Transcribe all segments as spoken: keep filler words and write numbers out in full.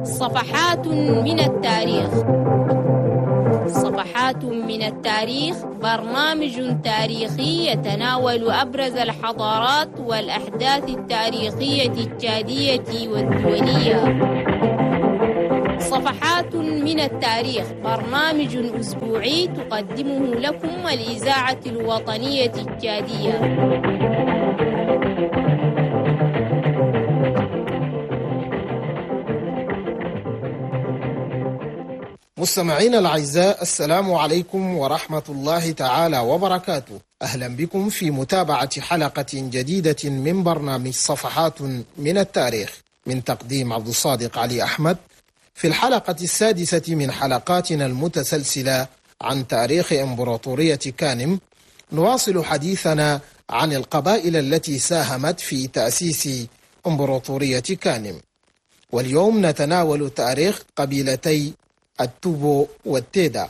صفحات من التاريخ. صفحات من التاريخ برنامج تاريخي يتناول أبرز الحضارات والأحداث التاريخية التشادية والدولية. صفحات من التاريخ برنامج أسبوعي تقدمه لكم الإذاعة الوطنية التشادية. مستمعينا الأعزاء، السلام عليكم ورحمة الله تعالى وبركاته. أهلا بكم في متابعة حلقة جديدة من برنامج صفحات من التاريخ من تقديم عبد الصادق علي أحمد. في الحلقة السادسة من حلقاتنا المتسلسلة عن تاريخ إمبراطورية كانم، نواصل حديثنا عن القبائل التي ساهمت في تأسيس إمبراطورية كانم، واليوم نتناول تاريخ قبيلتي التوبو والتيدا،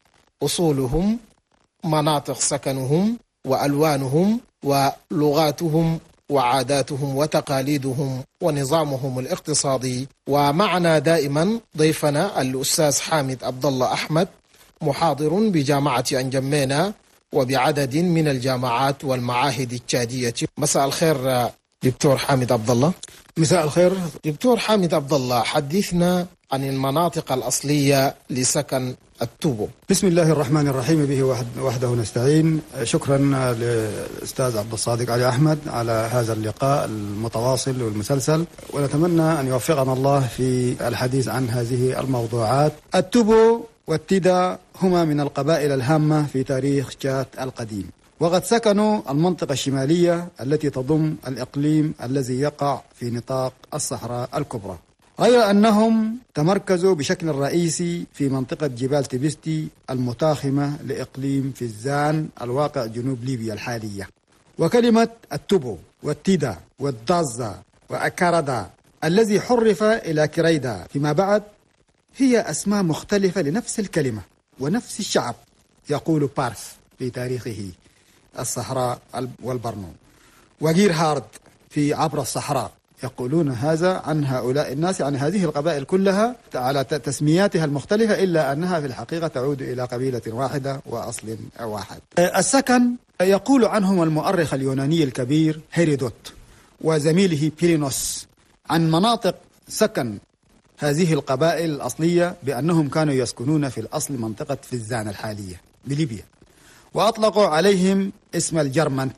أصولهم، مناطق سكنهم، وألوانهم، ولغاتهم، وعاداتهم، وتقاليدهم، ونظامهم الاقتصادي. ومعنا دائما ضيفنا الأستاذ حامد عبد الله أحمد، محاضر بجامعة أنجمينا وبعدد من الجامعات والمعاهد التشادية. مساء الخير دكتور حامد عبد الله. مساء الخير دكتور حامد عبد الله، حدثنا عن المناطق الأصلية لسكن التوبو. بسم الله الرحمن الرحيم، به وحده نستعين. شكرا للأستاذ عبد الصادق علي أحمد على هذا اللقاء المتواصل والمسلسل، ونتمنى أن يوفقنا الله في الحديث عن هذه الموضوعات. التوبو والتيدا هما من القبائل الهامة في تاريخ تشاد القديم، وقد سكنوا المنطقة الشمالية التي تضم الإقليم الذي يقع في نطاق الصحراء الكبرى، غير أنهم تمركزوا بشكل رئيسي في منطقة جبال تبستي المتاخمة لإقليم فيزان الواقع جنوب ليبيا الحالية. وكلمة التوبو والتيدا والدازا وأكاردا الذي حرف إلى كريدا فيما بعد هي أسماء مختلفة لنفس الكلمة ونفس الشعب، يقول بارث في تاريخه الصحراء والبرنو، وغير هارد في عبر الصحراء، يقولون هذا عن هؤلاء الناس، يعني هذه القبائل كلها على تسمياتها المختلفة، إلا أنها في الحقيقة تعود إلى قبيلة واحدة وأصل واحد. السكن يقول عنهم المؤرخ اليوناني الكبير هيرودوت وزميله بيلينوس عن مناطق سكن هذه القبائل الأصلية بأنهم كانوا يسكنون في الأصل منطقة فيزان الحالية بليبيا، وأطلقوا عليهم اسم الجرمنت.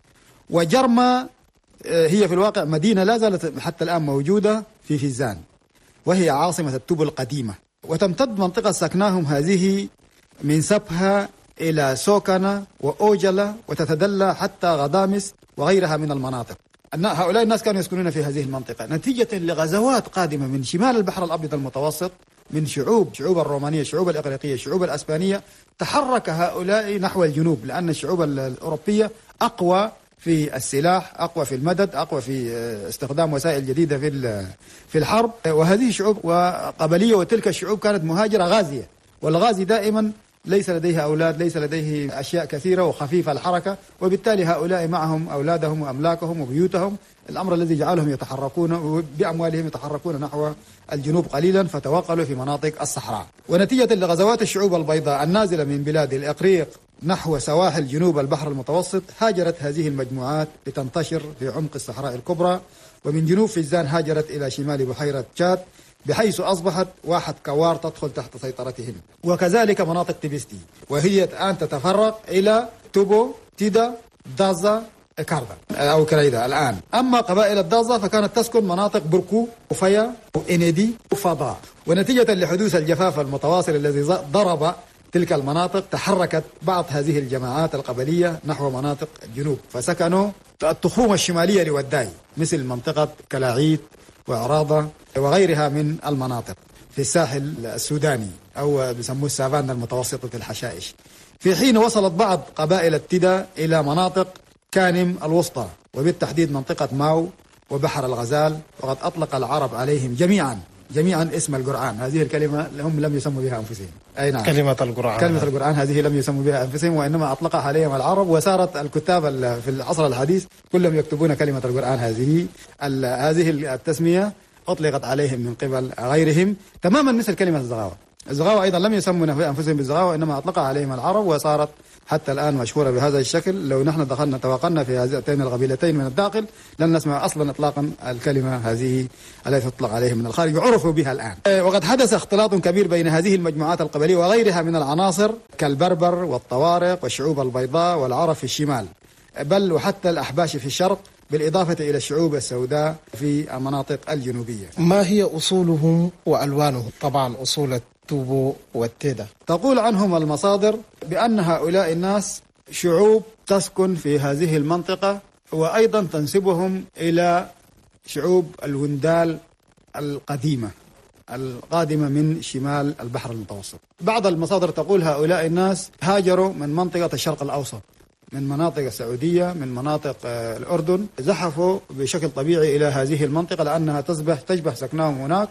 وجرما هي في الواقع مدينة لا زالت حتى الآن موجودة في فيزان، وهي عاصمة التوبو القديمة. وتمتد منطقة سكناهم هذه من سبها إلى سوكنا وأوجلة، وتتدلى حتى غدامس وغيرها من المناطق. هؤلاء الناس كانوا يسكنون في هذه المنطقة نتيجة لغزوات قادمة من شمال البحر الأبيض المتوسط، من شعوب شعوب الرومانية، الشعوب الإغريقية، الشعوب الأسبانية. تحرك هؤلاء نحو الجنوب لأن الشعوب الأوروبية أقوى في السلاح، أقوى في المدد، أقوى في استخدام وسائل جديدة في في الحرب. وهذه شعوب وقبلية، وتلك الشعوب كانت مهاجرة غازية، والغازي دائما ليس لديه أولاد، ليس لديه أشياء كثيرة وخفيفة الحركة، وبالتالي هؤلاء معهم أولادهم وأملاكهم وبيوتهم، الأمر الذي جعلهم يتحركون بأموالهم يتحركون نحو الجنوب قليلا، فتوقلوا في مناطق الصحراء. ونتيجة لغزوات الشعوب البيضاء النازلة من بلاد الإقريق نحو سواحل جنوب البحر المتوسط، هاجرت هذه المجموعات لتنتشر في عمق الصحراء الكبرى، ومن جنوب فيزان هاجرت إلى شمال بحيرة تشاد، بحيث أصبحت واحد كوار تدخل تحت سيطرتهم. وكذلك مناطق تبستي، وهي الآن تتفرق إلى توبو، تيدا، دازا، كاردا أو كريدا الآن. أما قبائل الدازا فكانت تسكن مناطق بركو وفيا وإنيدي وفضاء. ونتيجة لحدوث الجفاف المتواصل الذي ضرب تلك المناطق، تحركت بعض هذه الجماعات القبلية نحو مناطق الجنوب، فسكنوا التخوم الشمالية لوداي مثل منطقة كلاعيد وعراضة وغيرها من المناطق في الساحل السوداني أو بيسموه السافانا المتوسطة الحشائش. في حين وصلت بعض قبائل التيدا إلى مناطق كانم الوسطى، وبالتحديد منطقة ماو وبحر الغزال، وقد أطلق العرب عليهم جميعا جميعا اسم القرآن. هذه الكلمة هم لم يسموا بها أنفسهم. أي نعم، كلمة القرآن كلمة القرآن هذه لم يسموا بها أنفسهم، وإنما أطلقها عليهم العرب، وصارت الكتاب في العصر الحديث كلهم يكتبون كلمة القرآن. هذه هذه التسمية أطلقت عليهم من قبل غيرهم تماما مثل كلمة الزغاوة. الزغاوة أيضا لم يسموا أنفسهم بالزغاوة، إنما أطلقها عليهم العرب وصارت حتى الآن مشهورة بهذا الشكل. لو نحن دخلنا توقعنا في هذين القبيلتين من الداخل لن نسمع أصلا إطلاقا الكلمة هذه التي تطلق عليهم من الخارج، يعرفوا بها الآن. وقد حدث اختلاط كبير بين هذه المجموعات القبلية وغيرها من العناصر كالبربر والطوارق والشعوب البيضاء والعرب في الشمال، بل وحتى الأحباش في الشرق، بالإضافة إلى الشعوب السوداء في المناطق الجنوبية. ما هي أصولهم وألوانهم؟ طبعا أصول التوبو والتيدا. تقول عنهم المصادر بأن هؤلاء الناس شعوب تسكن في هذه المنطقة، وأيضا تنسبهم إلى شعوب الوندال القديمة القادمة من شمال البحر المتوسط. بعض المصادر تقول هؤلاء الناس هاجروا من منطقة الشرق الأوسط، من مناطق السعودية، من مناطق الأردن، زحفوا بشكل طبيعي إلى هذه المنطقة لأنها تشبه تشبه سكنهم هناك،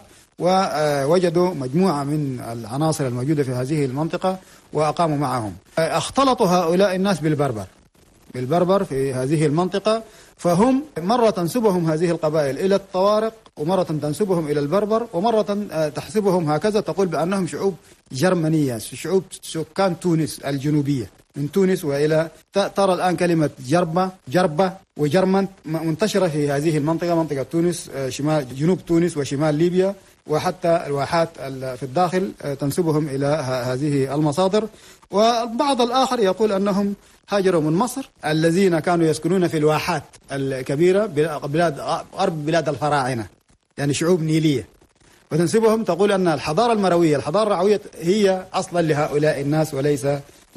ووجدوا مجموعة من العناصر الموجودة في هذه المنطقة وأقاموا معهم. اختلطوا هؤلاء الناس بالبربر بالبربر في هذه المنطقة، فهم مرة تنسبهم هذه القبائل إلى الطوارق، ومرة تنسبهم إلى البربر، ومرة تحسبهم هكذا، تقول بأنهم شعوب جرمانية، شعوب سكان تونس الجنوبية، من تونس وإلى ترى الآن كلمة جربة جربة وجرمن منتشرة في هذه المنطقة، منطقة تونس، شمال جنوب تونس وشمال ليبيا، وحتى الواحات في الداخل تنسبهم إلى هذه المصادر. وبعض الآخر يقول أنهم هاجروا من مصر، الذين كانوا يسكنون في الواحات الكبيرة بلاد غرب بلاد الفراعنة، يعني شعوب نيلية، وتنسبهم تقول أن الحضارة المروية الحضارة الرعوية هي أصلا لهؤلاء الناس وليس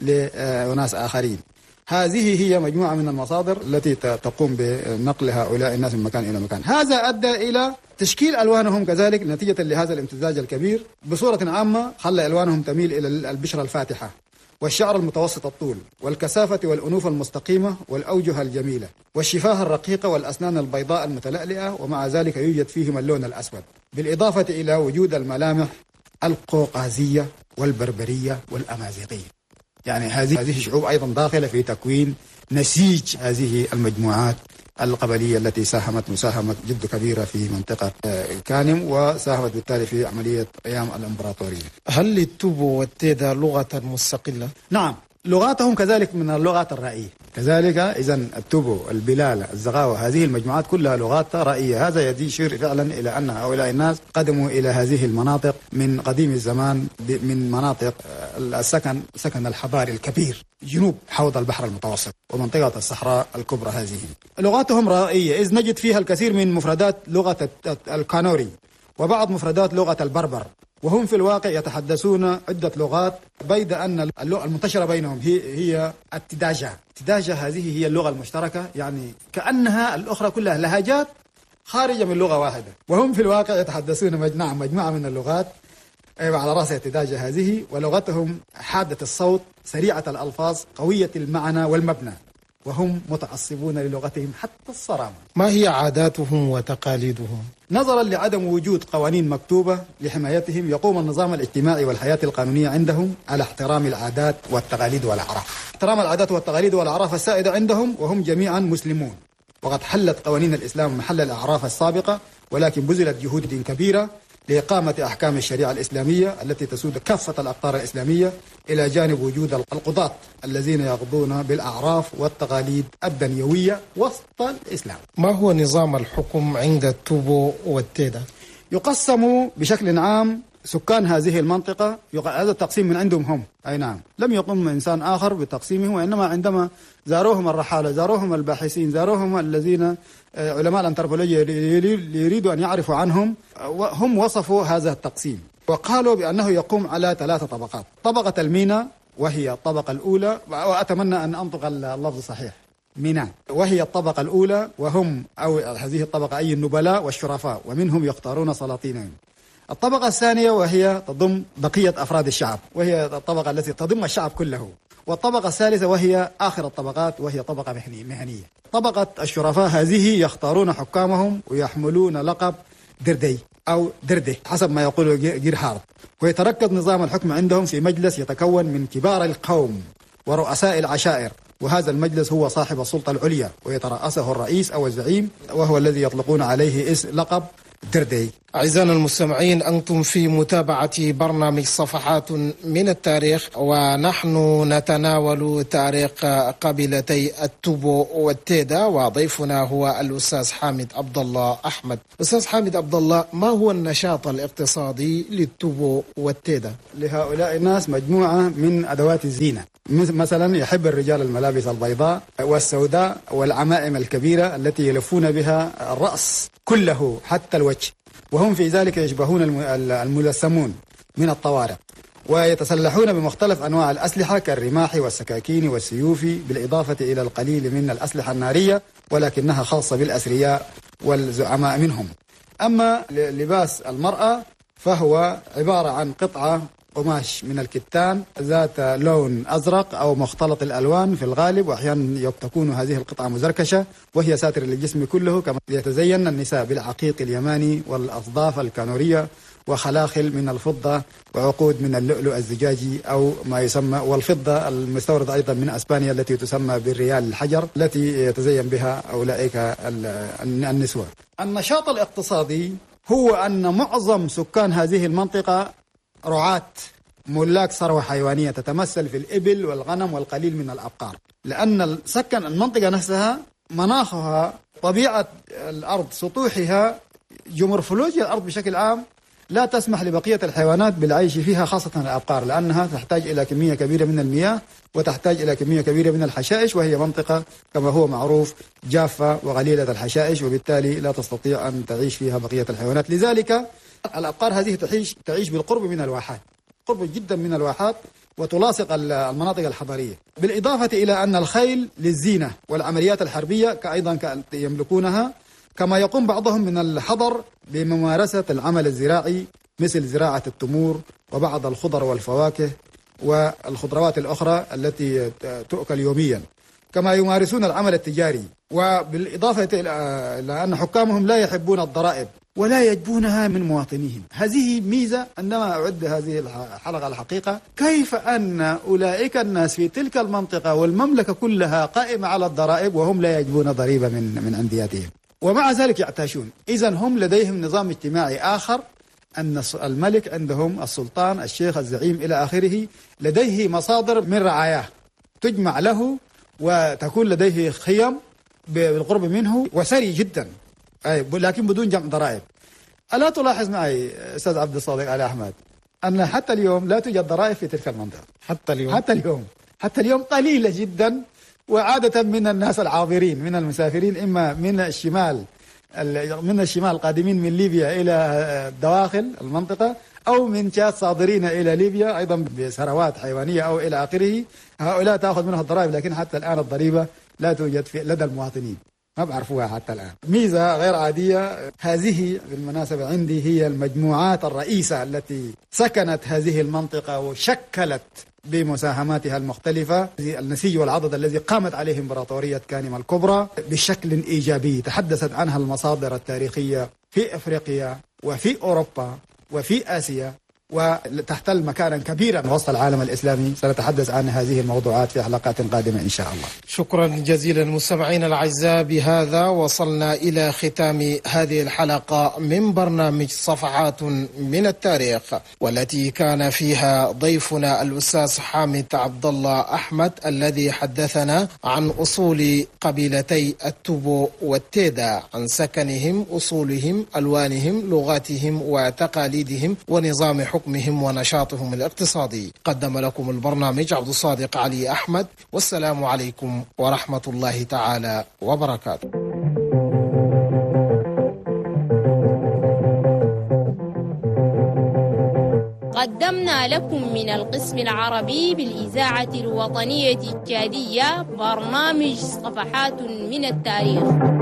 لناس آخرين. هذه هي مجموعة من المصادر التي تقوم بنقل هؤلاء الناس من مكان إلى مكان. هذا أدى إلى تشكيل ألوانهم كذلك نتيجة لهذا الامتزاج الكبير. بصورة عامة خلى ألوانهم تميل إلى البشرة الفاتحة والشعر المتوسط الطول والكثافة والأنوف المستقيمة والأوجه الجميلة والشفاه الرقيقة والأسنان البيضاء المتلألئة، ومع ذلك يوجد فيهم اللون الأسود، بالإضافة إلى وجود الملامح القوقازية والبربرية والأمازيغية. يعني هذه هذه الشعوب أيضا داخلة في تكوين نسيج هذه المجموعات القبلية التي ساهمت مساهمة جد كبيرة في منطقة كانم، وساهمت بالتالي في عملية قيام الإمبراطورية. هل للتوبو والتيدا لغة مستقلة؟ نعم، لغاتهم كذلك من اللغات الرائية كذلك. إذن التوبو، البلالة، الزغاوة، هذه المجموعات كلها لغات رائية. هذا يشير فعلا إلى أن هؤلاء الناس قدموا إلى هذه المناطق من قديم الزمان، من مناطق السكن سكن الحضاري الكبير جنوب حوض البحر المتوسط ومنطقة الصحراء الكبرى. هذه لغاتهم رائية، إذ نجد فيها الكثير من مفردات لغة الكانوري وبعض مفردات لغة البربر، وهم في الواقع يتحدثون عدة لغات، بيد أن اللغة المنتشرة بينهم هي هي التداجة. التداجة هذه هي اللغة المشتركة، يعني كأنها الأخرى كلها لهجات خارجة من لغة واحدة، وهم في الواقع يتحدثون مجموعة مجموعة من اللغات على رأس التداجة هذه. ولغتهم حادة الصوت، سريعة الألفاظ، قوية المعنى والمبنى، وهم متعصبون للغتهم حتى الصرامة. ما هي عاداتهم وتقاليدهم؟ نظرا لعدم وجود قوانين مكتوبة لحمايتهم، يقوم النظام الاجتماعي والحياة القانونية عندهم على احترام العادات والتقاليد والأعراف. احترام العادات والتقاليد والأعراف السائدة عندهم، وهم جميعا مسلمون، وقد حلت قوانين الإسلام محل الأعراف السابقة، ولكن بذلت جهود كبيرة لإقامة أحكام الشريعة الإسلامية التي تسود كافة الأقطار الإسلامية، إلى جانب وجود القضاة الذين يقضون بالأعراف والتقاليد الدنيوية وسط الإسلام. ما هو نظام الحكم عند التوبو والتيدا؟ يقسم بشكل عام سكان هذه المنطقة، هذا التقسيم من عندهم هم، أي نعم، لم يقم إنسان آخر بتقسيمه، وإنما عندما زاروهم الرحالة، زاروهم الباحثين، زاروهم الذين علماء الأنثروبولوجيا يريدوا أن يعرفوا عنهم، هم وصفوا هذا التقسيم وقالوا بأنه يقوم على ثلاثة طبقات. طبقة المينا وهي الطبقة الأولى، وأتمنى أن أنطق اللفظ صحيح، مينا، وهي الطبقة الأولى، وهم أو هذه الطبقة أي النبلاء والشرفاء، ومنهم يختارون سلاطينهم. الطبقة الثانية وهي تضم بقية أفراد الشعب، وهي الطبقة التي تضم الشعب كله. والطبقة الثالثة وهي آخر الطبقات، وهي طبقة مهنية. طبقة الشرفاء هذه يختارون حكامهم ويحملون لقب دردي أو درده حسب ما يقول جيرهارد، ويتركز نظام الحكم عندهم في مجلس يتكون من كبار القوم ورؤساء العشائر، وهذا المجلس هو صاحب السلطة العليا، ويترأسه الرئيس أو الزعيم، وهو الذي يطلقون عليه اسم لقب دردي. أعزائنا المستمعين، أنتم في متابعة برنامج صفحات من التاريخ، ونحن نتناول تاريخ قبيلتي التوبو والتيدا، وضيفنا هو الأستاذ حامد عبد الله أحمد. أستاذ حامد عبد الله، ما هو النشاط الاقتصادي للتوبو والتيدا؟ لهؤلاء الناس مجموعة من أدوات الزينة، مثلا يحب الرجال الملابس البيضاء والسوداء والعمائم الكبيرة التي يلفون بها الرأس كله حتى الوجه، وهم في ذلك يشبهون الملثمون من الطوارق، ويتسلحون بمختلف أنواع الأسلحة كالرماح والسكاكين والسيوف، بالإضافة إلى القليل من الأسلحة النارية ولكنها خاصة بالأثرياء والزعماء منهم. أما لباس المرأة فهو عبارة عن قطعة قماش من الكتان ذات لون أزرق أو مختلط الألوان في الغالب، وأحيانا تكون هذه القطعة مزركشة وهي ساتر للجسم كله، كما يتزين النساء بالعقيق اليماني والأصداف الكانورية وخلاخل من الفضة وعقود من اللؤلؤ الزجاجي أو ما يسمى، والفضة المستوردة أيضا من أسبانيا التي تسمى بالريال الحجر التي يتزين بها أولئك النسوة. النشاط الاقتصادي هو أن معظم سكان هذه المنطقة رعاة ملاك ثروة حيوانية تتمثل في الإبل والغنم والقليل من الأبقار، لأن سكن المنطقة نفسها مناخها، طبيعة الأرض، سطوحها، جمورفولوجيا الأرض بشكل عام لا تسمح لبقية الحيوانات بالعيش فيها، خاصة الأبقار، لأنها تحتاج إلى كمية كبيرة من المياه وتحتاج إلى كمية كبيرة من الحشائش، وهي منطقة كما هو معروف جافة وقليلة الحشائش، وبالتالي لا تستطيع أن تعيش فيها بقية الحيوانات. لذلك الأبقار هذه تعيش تعيش بالقرب من الواحات، قرب جدا من الواحات، وتلاصق المناطق الحضرية، بالإضافة إلى أن الخيل للزينة والعمليات الحربية أيضا يملكونها، كما يقوم بعضهم من الحضر بممارسة العمل الزراعي مثل زراعة التمور وبعض الخضر والفواكه والخضروات الأخرى التي تؤكل يوميا، كما يمارسون العمل التجاري، وبالإضافة إلى أن حكامهم لا يحبون الضرائب ولا يجبونها من مواطنيهم. هذه ميزة. عندما أعد هذه الحلقة الحقيقة كيف أن أولئك الناس في تلك المنطقة والمملكة كلها قائمة على الضرائب وهم لا يجبون ضريبة من من أندياتهم، ومع ذلك يعتاشون. إذن هم لديهم نظام اجتماعي آخر، أن الملك عندهم السلطان الشيخ الزعيم إلى آخره لديه مصادر من رعاياه تجمع له، وتكون لديه خيم بالقرب منه وثري جدا، أي لكن بدون جمع ضرائب. ألا تلاحظ معي أستاذ عبد الصادق علي أحمد أن حتى اليوم لا توجد ضرائب في تلك المنطقة؟ حتى اليوم حتى اليوم حتى اليوم قليلة جدا، وعادة من الناس العابرين من المسافرين، إما من الشمال من الشمال قادمين من ليبيا إلى دواخل المنطقة، أو من شات صادرين إلى ليبيا أيضا بثروات حيوانية أو إلى آخره، هؤلاء تأخذ منها الضرائب، لكن حتى الآن الضريبة لا توجد في لدى المواطنين، ما بعرفوها حتى الآن. ميزة غير عادية. هذه بالمناسبة عندي هي المجموعات الرئيسة التي سكنت هذه المنطقة وشكلت بمساهماتها المختلفة النسيج والعضد الذي قامت عليه إمبراطورية كانما الكبرى بشكل إيجابي تحدثت عنها المصادر التاريخية في أفريقيا وفي أوروبا وفي آسيا، وتحتل مكانا كبيرا وسط العالم الإسلامي. سنتحدث عن هذه الموضوعات في حلقات قادمة إن شاء الله. شكرا جزيلا مستمعينا الأعزاء، بهذا وصلنا إلى ختام هذه الحلقة من برنامج صفحات من التاريخ، والتي كان فيها ضيفنا الأستاذ حامد عبد الله أحمد الذي حدثنا عن أصول قبيلتي التوبو والتيدا، عن سكنهم، أصولهم، ألوانهم، لغاتهم وتقاليدهم ونظام حكمهم ونشاطهم الاقتصادي. قدم لكم البرنامج عبد الصادق علي أحمد، والسلام عليكم ورحمة الله تعالى وبركاته. قدمنا لكم من القسم العربي بالإذاعة الوطنية التشادية برنامج صفحات من التاريخ.